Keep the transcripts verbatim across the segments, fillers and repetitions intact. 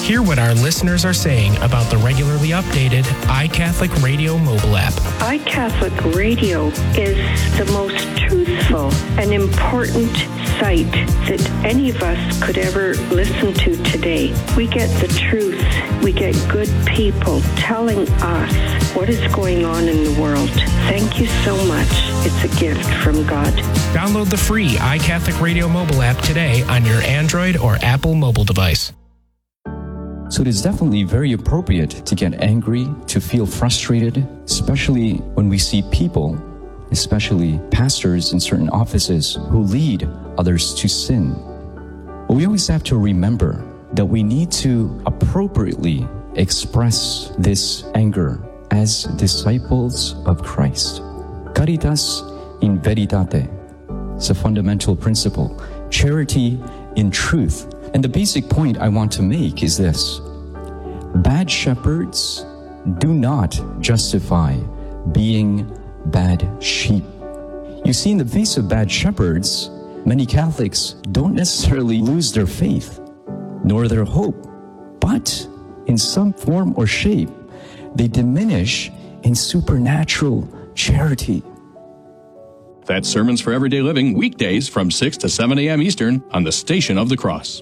Hear what our listeners are saying about the regularly updated iCatholic Radio mobile app. iCatholic Radio is the most truthful and important site that any of us could ever listen to today. We get the truth. We get good people telling us what is going on in the world. Thank you so much. It's a gift from God. Download the free iCatholic Radio mobile app today on your Android or Apple mobile device. So it is definitely very appropriate to get angry, to feel frustrated, especially when we see people, especially pastors in certain offices, who lead others to sin. But we always have to remember that we need to appropriately express this anger as disciples of Christ. Caritas in veritate. It's a fundamental principle. Charity in truth. And the basic point I want to make is this. Bad shepherds do not justify being bad sheep. You see, in the face of bad shepherds, many Catholics don't necessarily lose their faith, nor their hope, but in some form or shape, they diminish in supernatural charity. That's Sermons for Everyday Living, weekdays from six to seven a.m. Eastern on the Station of the Cross.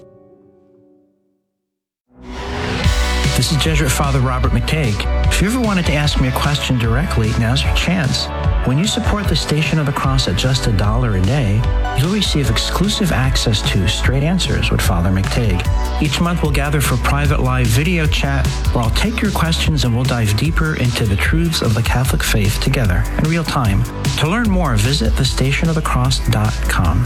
This is Jesuit Father Robert McTague. If you ever wanted to ask me a question directly, now's your chance. When you support the Station of the Cross at just a dollar a day, you'll receive exclusive access to Straight Answers with Father McTague. Each month we'll gather for private live video chat where I'll take your questions and we'll dive deeper into the truths of the Catholic faith together in real time. To learn more, visit the station of the cross dot com.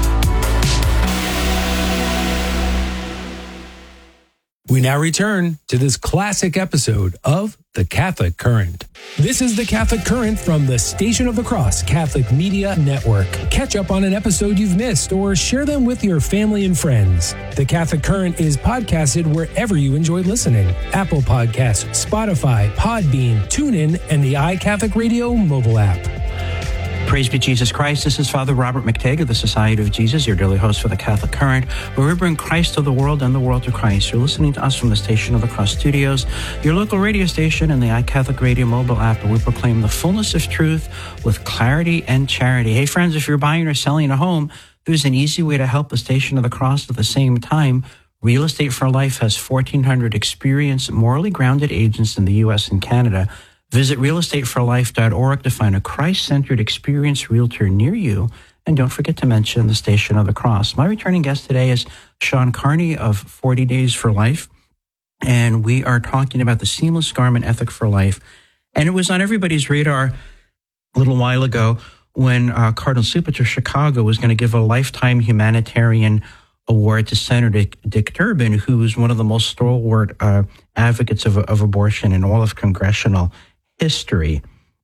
We now return to this classic episode of The Catholic Current. This is The Catholic Current from the Station of the Cross Catholic Media Network. Catch up on an episode you've missed or share them with your family and friends. The Catholic Current is podcasted wherever you enjoy listening. Apple Podcasts, Spotify, Podbean, TuneIn, and the iCatholic Radio mobile app. Praise be Jesus Christ. This is Father Robert McTague of the Society of Jesus, your daily host for the Catholic Current, where we bring Christ to the world and the world to Christ. You're listening to us from the Station of the Cross studios, your local radio station, and the iCatholic Radio mobile app, where we proclaim the fullness of truth with clarity and charity. Hey, friends, if you're buying or selling a home, there's an easy way to help the Station of the Cross at the same time. Real Estate for Life has fourteen hundred experienced, morally grounded agents in the U S and Canada. Visit real estate for life dot org to find a Christ-centered experienced realtor near you. And don't forget to mention the Station of the Cross. My returning guest today is Sean Carney of forty days for Life. And we are talking about the seamless garment ethic for life. And it was on everybody's radar a little while ago when uh, Cardinal Supert of Chicago was going to give a lifetime humanitarian award to Senator Dick, Dick Durbin, who is one of the most stalwart uh, advocates of, of abortion in all of congressional history.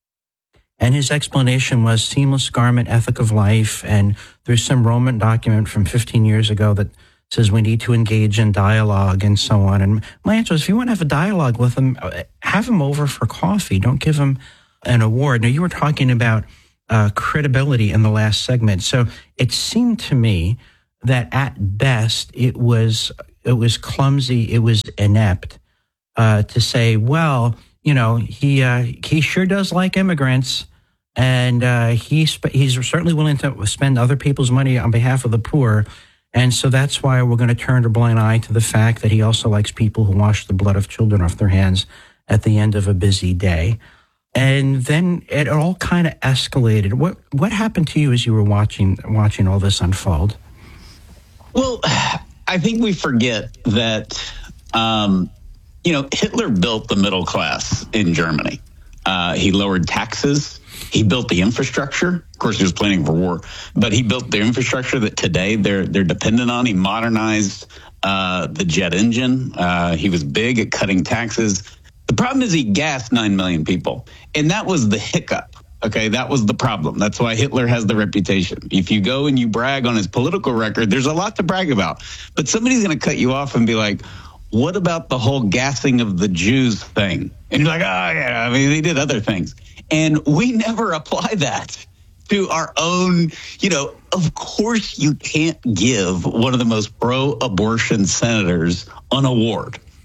And his explanation was seamless garment ethic of life. And there's some Roman document from fifteen years ago that says we need to engage in dialogue and so on. And my answer is, if you want to have a dialogue with him, have him over for coffee. Don't give him an award. Now, you were talking about uh, credibility in the last segment. So it seemed to me that at best it was it was clumsy, it was inept uh, to say, well, you know, he uh, he sure does like immigrants, and uh, he sp- he's certainly willing to spend other people's money on behalf of the poor, and so that's why we're going to turn a blind eye to the fact that he also likes people who wash the blood of children off their hands at the end of a busy day. And then it all kind of escalated. What what happened to you as you were watching watching all this unfold? Well, I think we forget that. Um, You know, Hitler built the middle class in Germany. Uh, he lowered taxes. He built the infrastructure. Of course, he was planning for war, but he built the infrastructure that today they're they're dependent on. He modernized uh, the jet engine. Uh, he was big at cutting taxes. The problem is he gassed nine million people, and that was the hiccup. Okay, that was the problem. That's why Hitler has the reputation. If you go and you brag on his political record, there's a lot to brag about. But somebody's going to cut you off and be like, what about the whole gassing of the Jews thing? And you're like, oh, yeah, I mean, they did other things. And we never apply that to our own, you know, of course you can't give one of the most pro-abortion senators an award.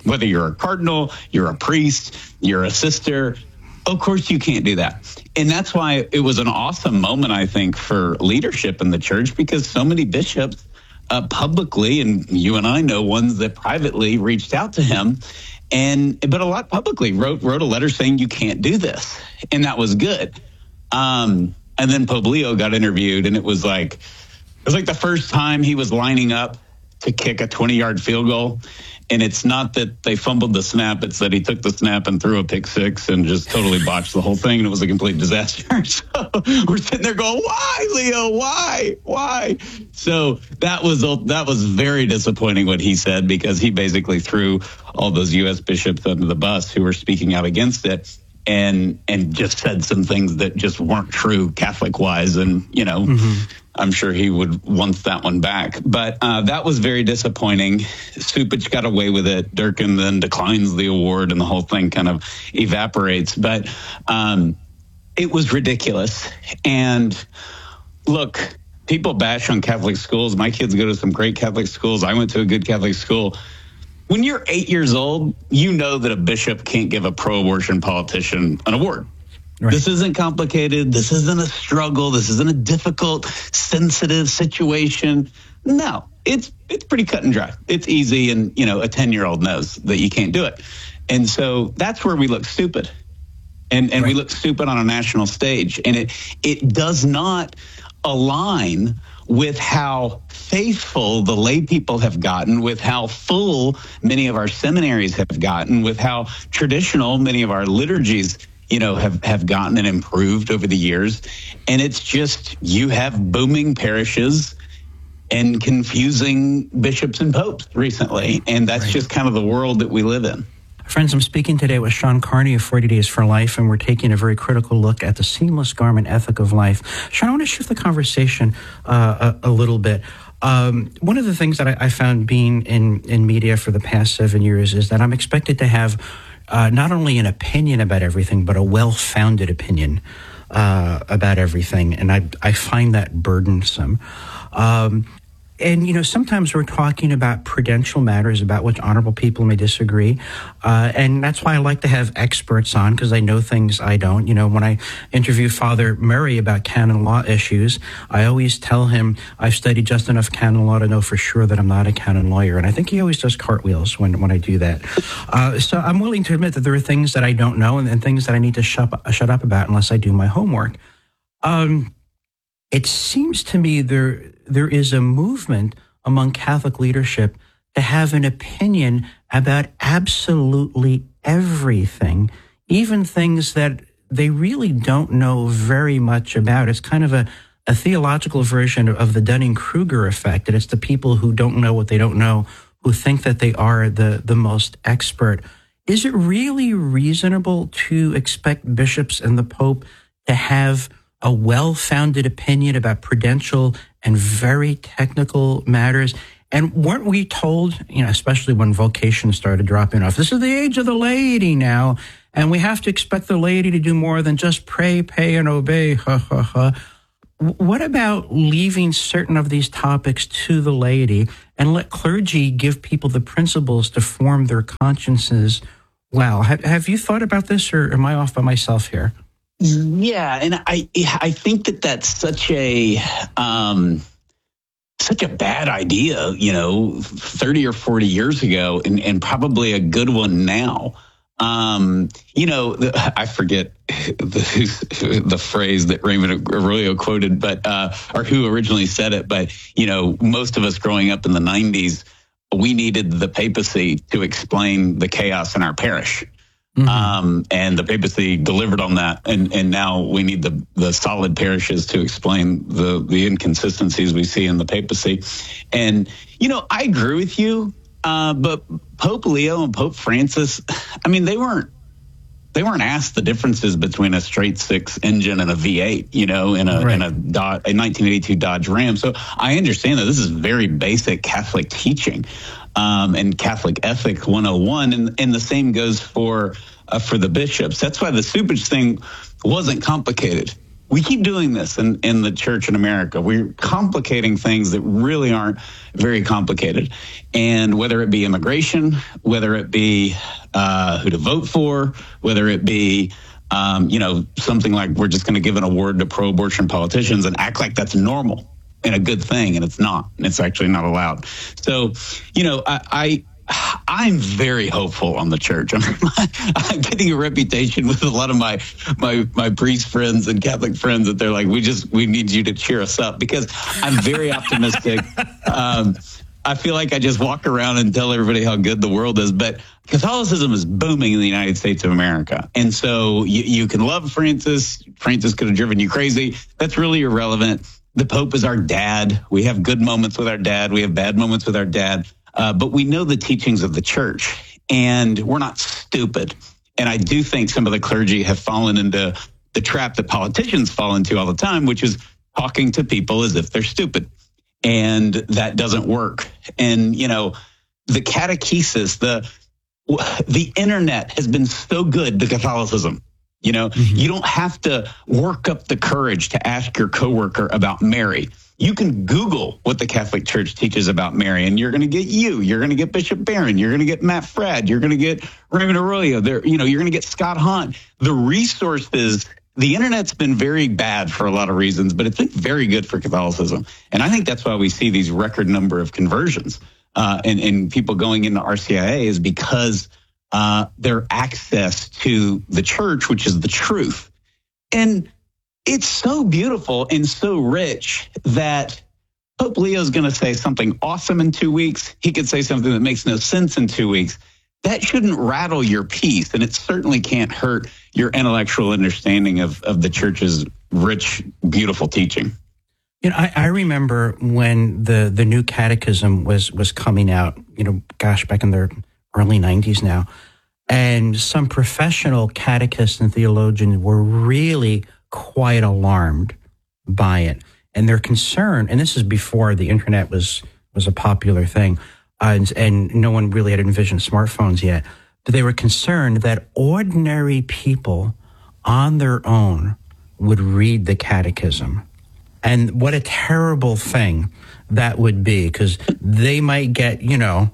whether you're a cardinal, you're a priest, you're a sister. Of course you can't do that. And that's why it was an awesome moment, I think, for leadership in the church, because so many bishops uh, publicly, and you and I know ones that privately reached out to him, and but a lot publicly wrote wrote a letter saying you can't do this. And that was good. Um, and then Pope Leo got interviewed, and it was like, it was like the first time he was lining up to kick a twenty-yard field goal. And it's not that they fumbled the snap. It's that he took the snap and threw a pick six and just totally botched the whole thing. And it was a complete disaster. So we're sitting there going, why, Leo? Why? Why? So that was that was very disappointing what he said, because he basically threw all those U S bishops under the bus who were speaking out against it, and and just said some things that just weren't true Catholic wise. And, you know, mm-hmm. I'm sure he would want that one back. But uh, that was very disappointing. Cupich got away with it. Durkin then declines the award, and the whole thing kind of evaporates. But um, it was ridiculous. And look, people bash on Catholic schools. My kids go to some great Catholic schools. I went to a good Catholic school. When you're eight years old, you know that a bishop can't give a pro-abortion politician an award. Right. This isn't complicated. This isn't a struggle. This isn't a difficult, sensitive situation. No, it's it's pretty cut and dry. It's easy, and you know, a ten-year-old knows that you can't do it. And so that's where we look stupid, and and right. we look stupid on a national stage, and it it does not align with how faithful the lay people have gotten, with how full many of our seminaries have gotten, with how traditional many of our liturgies, you know, have, have gotten and improved over the years. And it's just, you have booming parishes and confusing bishops and popes recently. And that's right. just kind of the world that we live in. Friends, I'm speaking today with Sean Carney of forty Days for Life, and we're taking a very critical look at the seamless garment ethic of life. Sean, I want to shift the conversation uh, a, a little bit. Um, one of the things that I, I found being in, in media for the past seven years is that I'm expected to have uh, not only an opinion about everything, but a well-founded opinion uh, about everything, and I, I find that burdensome. Um, And, you know, sometimes we're talking about prudential matters, about which honorable people may disagree. Uh, and that's why I like to have experts on, because I know things I don't. You know, when I interview Father Murray about canon law issues, I always tell him I've studied just enough canon law to know for sure that I'm not a canon lawyer. And I think he always does cartwheels when, when I do that. Uh, so I'm willing to admit that there are things that I don't know and, and things that I need to shut, shut up about unless I do my homework. Um, it seems to me there... there is a movement among Catholic leadership to have an opinion about absolutely everything, even things that they really don't know very much about. It's kind of a, a theological version of the Dunning-Kruger effect, and it's the people who don't know what they don't know, who think that they are the, the most expert. Is it really reasonable to expect bishops and the Pope to have a well-founded opinion about prudential and very technical matters? And weren't we told, you know, especially when vocations started dropping off, this is the age of the laity now, and we have to expect the laity to do more than just pray, pay, and obey, ha, ha, ha. What about leaving certain of these topics to the laity and let clergy give people the principles to form their consciences? Wow. Have, have you thought about this, or am I off by myself here? Yeah, and I I think that that's such a um, such a bad idea, you know, thirty or forty years ago, and, and probably a good one now. Um, you know, the, I forget the, the phrase that Raymond Aurelio quoted, but uh, or who originally said it. But you know, most of us growing up in the nineties, we needed the papacy to explain the chaos in our parish. Mm-hmm. Um, and the papacy delivered on that. And, and now we need the, the solid parishes to explain the, the inconsistencies we see in the papacy. And, you know, I agree with you. Uh, but Pope Leo and Pope Francis, I mean, they weren't, they weren't asked the differences between a straight six engine and a V eight, you know, in a, right. in a, Dodge, a nineteen eighty-two Dodge Ram. So I understand that this is very basic Catholic teaching. Um, and Catholic Ethic one oh one, and, and the same goes for uh, for the bishops. That's why the Cupich thing wasn't complicated. we keep doing this in, in the church in America. We're complicating things that really aren't very complicated. And whether it be immigration, whether it be uh, who to vote for, whether it be, um, you know, something like we're just going to give an award to pro-abortion politicians and act like that's normal and a good thing, and it's not. And it's actually not allowed. So, you know, I... I I'm very hopeful on the church. I mean, I'm getting a reputation with a lot of my, my my priest friends and Catholic friends that they're like, we just we need you to cheer us up, because I'm very optimistic. Um, I feel like I just walk around and tell everybody how good the world is, but Catholicism is booming in the United States of America. And so you, you can love Francis. Francis could have driven you crazy. That's really irrelevant. The Pope is our dad. We have good moments with our dad. We have bad moments with our dad. Uh, but we know the teachings of the church, and we're not stupid. And I do think some of the clergy have fallen into the trap that politicians fall into all the time, which is talking to people as if they're stupid. And that doesn't work. And, you know, the catechesis, the the internet has been so good to Catholicism. You know, mm-hmm. You don't have to work up the courage to ask your coworker about Mary. You can Google what the Catholic Church teaches about Mary, and you're going to get you. You're going to get Bishop Barron. You're going to get Matt Fradd. You're going to get Raymond Arroyo. There, you know, you're going to get Scott Hahn. The resources, the internet's been very bad for a lot of reasons, but it's been very good for Catholicism. And I think that's why we see these record number of conversions uh, and, and people going into R C I A is because uh, their access to the church, which is the truth. And it's so beautiful and so rich that Pope Leo's going to say something awesome in two weeks. He could say something that makes no sense in two weeks. That shouldn't rattle your peace, and it certainly can't hurt your intellectual understanding of, of the church's rich, beautiful teaching. You know, I, I remember when the, the new catechism was, was coming out, you know, gosh, back in the early nineties now, and some professional catechists and theologians were really quite alarmed by it, and they're concerned. And this is before the internet was was a popular thing, uh, and, and no one really had envisioned smartphones yet. But they were concerned that ordinary people on their own would read the catechism, and what a terrible thing that would be, because they might get, you know,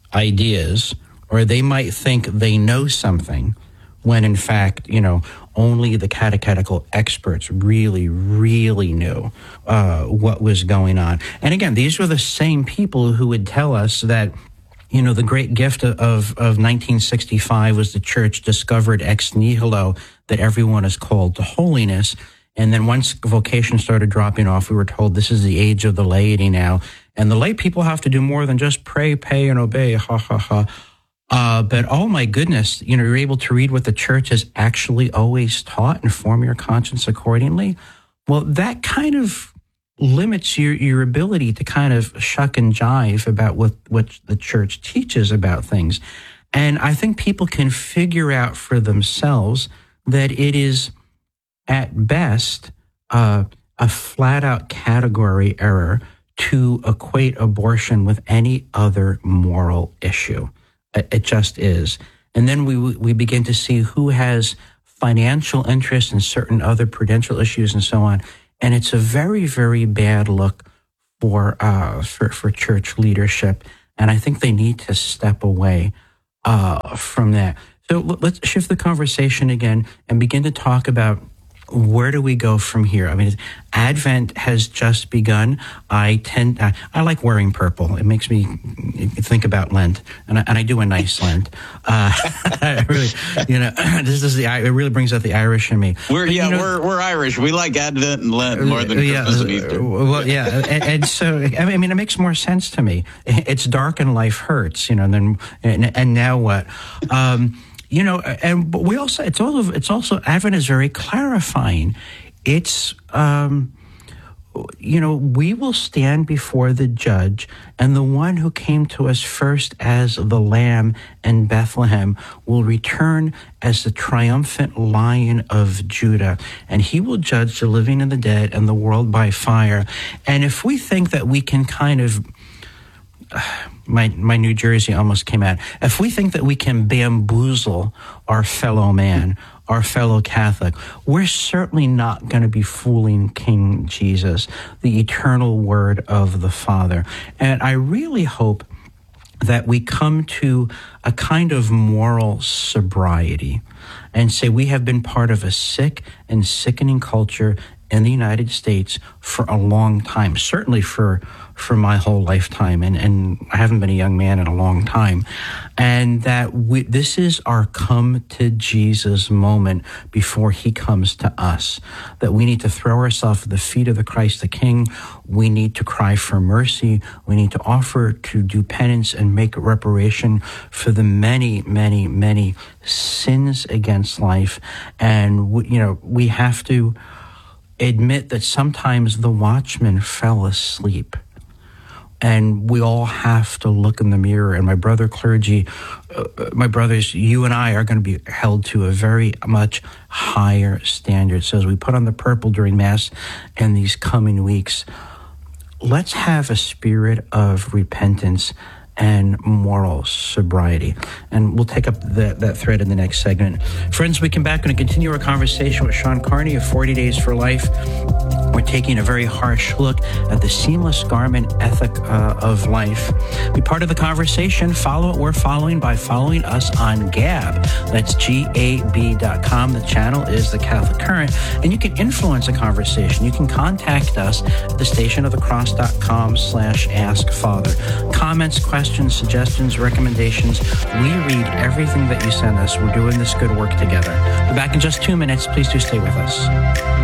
ideas, or they might think they know something, when in fact, you know, only the catechetical experts really, really knew uh, what was going on. And again, these were the same people who would tell us that, you know, the great gift of, of nineteen sixty-five was the church discovered ex nihilo that everyone is called to holiness. And then once vocation started dropping off, we were told this is the age of the laity now. And the lay people have to do more than just pray, pay, and obey, ha, ha, ha. Uh, but, oh, my goodness, you know, you're able to read what the church has actually always taught and form your conscience accordingly. Well, that kind of limits your, your ability to kind of shuck and jive about what, what the church teaches about things. And I think people can figure out for themselves that it is, at best, uh, a flat-out category error to equate abortion with any other moral issue. It just is. And then we we begin to see who has financial interest in certain other prudential issues and so on. And it's a very, very bad look for uh for, for church leadership. And I think they need to step away uh from that. So let's shift the conversation again and begin to talk about, where do we go from here? I mean, Advent has just begun. I tend, I, I like wearing purple. It makes me think about Lent, and I, and I do a nice Lent. Uh, I really, you know, this is the, it really brings out the Irish in me. We're but, yeah, you know, we're we're Irish. We like Advent and Lent more than yeah, Christmas and Easter. Well, yeah, and, and so I mean, it makes more sense to me. It's dark and life hurts, you know. And then and, and now what? Um, You know, and but we also, it's also, it's also, Advent is very clarifying. It's, um, you know, we will stand before the judge, and the one who came to us first as the lamb in Bethlehem will return as the triumphant Lion of Judah, and he will judge the living and the dead and the world by fire. And if we think that we can kind of my, my New Jersey almost came out. If we think that we can bamboozle our fellow man, our fellow Catholic, we're certainly not going to be fooling King Jesus, the eternal word of the Father. And I really hope that we come to a kind of moral sobriety and say we have been part of a sick and sickening culture in the United States for a long time, certainly for for my whole lifetime, and, and I haven't been a young man in a long time, and that we, this is our come to Jesus moment before he comes to us, that we need to throw ourselves at the feet of the Christ the King. We need to cry for mercy. We need to offer to do penance and make reparation for the many, many, many sins against life. And, we, you know, we have to admit that sometimes the watchman fell asleep. And we all have to look in the mirror. And my brother clergy, uh, my brothers, you and I are going to be held to a very much higher standard. So as we put on the purple during Mass in these coming weeks, let's have a spirit of repentance and moral sobriety. And we'll take up the, that thread in the next segment. Friends, we come back and continue our conversation with Sean Carney of forty Days for Life. We're taking a very harsh look at the seamless garment ethic uh, of life. Be part of the conversation. Follow what we're following by following us on Gab. That's G A B dot com. The channel is The Catholic Current. And you can influence a conversation. You can contact us at the station of the cross dot com slash ask father. Comments, questions, suggestions, recommendations. We read everything that you send us. We're doing this good work together. We're back in just two minutes. Please do stay with us.